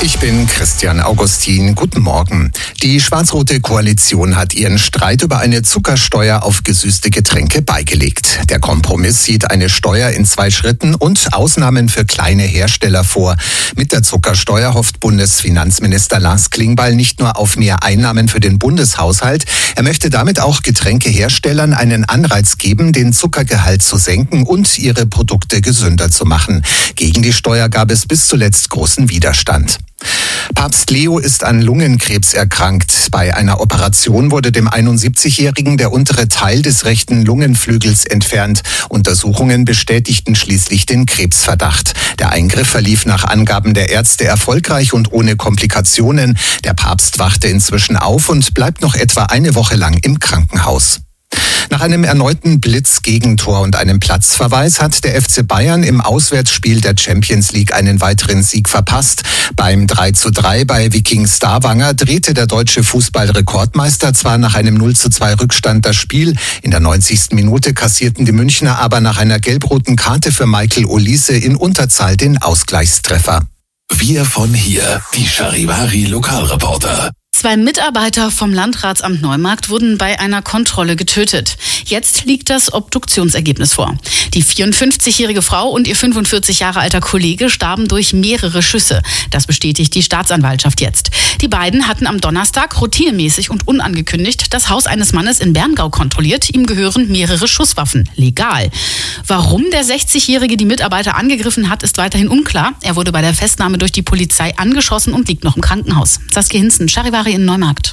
Ich bin Christian Augustin. Guten Morgen. Die schwarz-rote Koalition hat ihren Streit über eine Zuckersteuer auf gesüßte Getränke beigelegt. Der Kompromiss sieht eine Steuer in 2 Schritten und Ausnahmen für kleine Hersteller vor. Mit der Zuckersteuer hofft Bundesfinanzminister Lars Klingbeil nicht nur auf mehr Einnahmen für den Bundeshaushalt. Er möchte damit auch Getränkeherstellern einen Anreiz geben, den Zuckergehalt zu senken und ihre Produkte gesünder zu machen. Gegen die Steuer gab es bis zuletzt großen Widerstand. Papst Leo ist an Lungenkrebs erkrankt. Bei einer Operation wurde dem 71-Jährigen der untere Teil des rechten Lungenflügels entfernt. Untersuchungen bestätigten schließlich den Krebsverdacht. Der Eingriff verlief nach Angaben der Ärzte erfolgreich und ohne Komplikationen. Der Papst wachte inzwischen auf und bleibt noch etwa eine Woche lang im Krankenhaus. Nach einem erneuten Blitzgegentor und einem Platzverweis hat der FC Bayern im Auswärtsspiel der Champions League einen weiteren Sieg verpasst. Beim 3:3 bei Viking Stavanger drehte der deutsche Fußballrekordmeister zwar nach einem 0:2 Rückstand das Spiel. In der 90. Minute kassierten die Münchner aber nach einer gelb-roten Karte für Michael Olise in Unterzahl den Ausgleichstreffer. Wir von hier, die Charivari Lokalreporter. 2 Mitarbeiter vom Landratsamt Neumarkt wurden bei einer Kontrolle getötet. Jetzt liegt das Obduktionsergebnis vor. Die 54-jährige Frau und ihr 45 Jahre alter Kollege starben durch mehrere Schüsse. Das bestätigt die Staatsanwaltschaft jetzt. Die beiden hatten am Donnerstag routinemäßig und unangekündigt das Haus eines Mannes in Berngau kontrolliert. Ihm gehören mehrere Schusswaffen. Legal. Warum der 60-jährige die Mitarbeiter angegriffen hat, ist weiterhin unklar. Er wurde bei der Festnahme durch die Polizei angeschossen und liegt noch im Krankenhaus. Saskia Hinzen, Charivari in Neumarkt.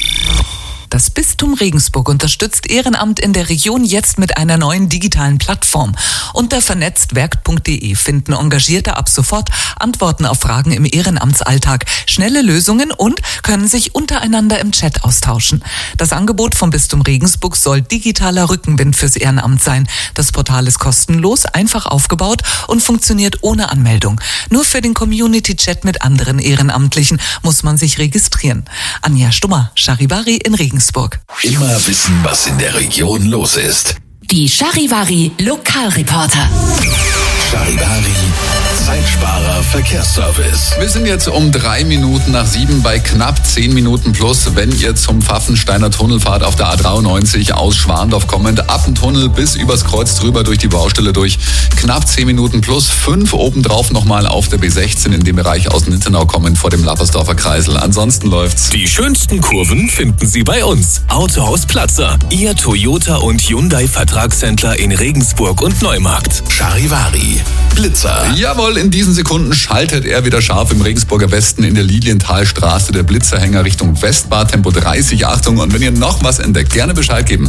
Das Bistum Regensburg unterstützt Ehrenamt in der Region jetzt mit einer neuen digitalen Plattform. Unter vernetztwerkt.de finden Engagierte ab sofort Antworten auf Fragen im Ehrenamtsalltag, schnelle Lösungen und können sich untereinander im Chat austauschen. Das Angebot vom Bistum Regensburg soll digitaler Rückenwind fürs Ehrenamt sein. Das Portal ist kostenlos, einfach aufgebaut und funktioniert ohne Anmeldung. Nur für den Community-Chat mit anderen Ehrenamtlichen muss man sich registrieren. Anja Stummer, Charivari in Regensburg. Immer wissen, was in der Region los ist. Die Charivari Lokalreporter. Charivari, Zeitsparer Verkehrsservice. Wir sind jetzt um 3 Minuten nach 7 bei knapp 10 Minuten plus, wenn ihr zum Pfaffensteiner Tunnel fahrt auf der A93 aus Schwandorf kommend, ab dem Tunnel bis übers Kreuz drüber durch die Baustelle durch. Knapp 10 Minuten plus, 5 obendrauf nochmal auf der B16 in dem Bereich aus Nittenau kommend vor dem Lappersdorfer Kreisel. Ansonsten läuft's. Die schönsten Kurven finden Sie bei uns. Autohaus Platzer, Ihr Toyota und Hyundai Vertragshändler in Regensburg und Neumarkt. Charivari, Blitzer. Jawohl, in diesen Sekunden schaltet er wieder scharf im Regensburger Westen in der Lilienthalstraße. Der Blitzerhänger Richtung Westbad, Tempo 30, Achtung. Und wenn ihr noch was entdeckt, gerne Bescheid geben.